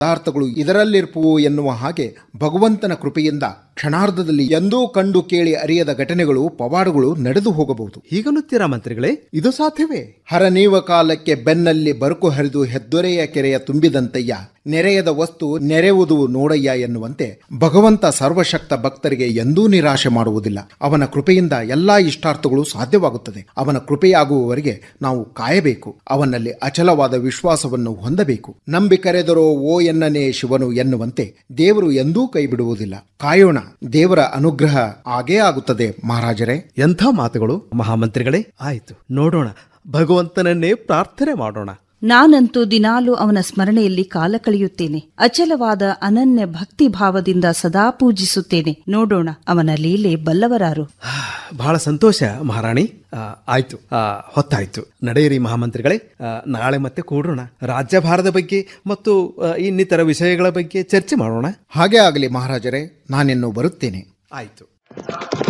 ಪದಾರ್ಥಗಳು ಇದರಲ್ಲಿರ್ಪುವು ಎನ್ನುವ ಹಾಗೆ ಭಗವಂತನ ಕೃಪೆಯಿಂದ ಕ್ಷಣಾರ್ಧದಲ್ಲಿ ಎಂದೂ ಕಂಡು ಕೇಳಿ ಅರಿಯದ ಘಟನೆಗಳು ಪವಾಡಗಳು ನಡೆದು ಹೋಗಬಹುದು. ಹೀಗನ್ನುತ್ತೀರಾ ಮಂತ್ರಿಗಳೇ? ಇದು ಸಾಧ್ಯವೇ? ಹರನೀವ ಕಾಲಕ್ಕೆ ಬೆನ್ನಲ್ಲಿ ಬರುಕು ಹರಿದು ಹೆದ್ದೊರೆಯ ಕೆರೆಯ ತುಂಬಿದಂತಯ್ಯ, ನೆರೆಯದ ವಸ್ತು ನೆರೆಯುವುದು ನೋಡಯ್ಯ ಎನ್ನುವಂತೆ ಭಗವಂತ ಸರ್ವಶಕ್ತ ಭಕ್ತರಿಗೆ ಎಂದೂ ನಿರಾಶೆ ಮಾಡುವುದಿಲ್ಲ. ಅವನ ಕೃಪೆಯಿಂದ ಎಲ್ಲಾ ಇಷ್ಟಾರ್ಥಗಳು ಸಾಧ್ಯವಾಗುತ್ತದೆ. ಅವನ ಕೃಪೆಯಾಗುವವರೆಗೆ ನಾವು ಕಾಯಬೇಕು. ಅವನಲ್ಲಿ ಅಚಲವಾದ ವಿಶ್ವಾಸವನ್ನು ಹೊಂದಬೇಕು. ನಂಬಿ ಕರೆದರೋ ಓ ಎನ್ನನೇ ಶಿವನು ಎನ್ನುವಂತೆ ದೇವರು ಎಂದೂ ಕೈ ಬಿಡುವುದಿಲ್ಲ. ಕಾಯೋಣ, ದೇವರ ಅನುಗ್ರಹ ಆಗೇ ಆಗುತ್ತದೆ ಮಹಾರಾಜರೇ. ಎಂಥ ಮಾತುಗಳು ಮಹಾಮಂತ್ರಿಗಳೇ. ಆಯಿತು, ನೋಡೋಣ, ಭಗವಂತನನ್ನೇ ಪ್ರಾರ್ಥನೆ ಮಾಡೋಣ. ನಾನಂತೂ ದಿನಾಲೂ ಅವನ ಸ್ಮರಣೆಯಲ್ಲಿ ಕಾಲ ಕಳೆಯುತ್ತೇನೆ. ಅಚಲವಾದ ಅನನ್ಯ ಭಕ್ತಿ ಭಾವದಿಂದ ಸದಾ ಪೂಜಿಸುತ್ತೇನೆ. ನೋಡೋಣ ಅವನ ಲೀಲೆ ಬಲ್ಲವರಾರು. ಬಹಳ ಸಂತೋಷ ಮಹಾರಾಣಿ. ಆಯ್ತು, ಹೊತ್ತಾಯ್ತು, ನಡೆಯಿರಿ ಮಹಾಮಂತ್ರಿಗಳೇ. ನಾಳೆ ಮತ್ತೆ ಕೂಡೋಣ. ರಾಜ್ಯಭಾರದ ಬಗ್ಗೆ ಮತ್ತು ಇನ್ನಿತರ ವಿಷಯಗಳ ಬಗ್ಗೆ ಚರ್ಚೆ ಮಾಡೋಣ. ಹಾಗೆ ಆಗಲಿ ಮಹಾರಾಜರೇ, ನಾನಿನ್ನು ಬರುತ್ತೇನೆ. ಆಯ್ತು.